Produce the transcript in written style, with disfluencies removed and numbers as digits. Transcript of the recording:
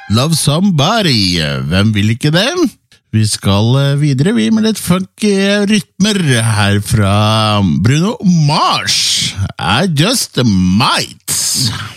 Love Somebody. Hvem vil ikke det? Vi skal videre, vi med litt funky rytmer her fra Bruno Mars. I Just Might.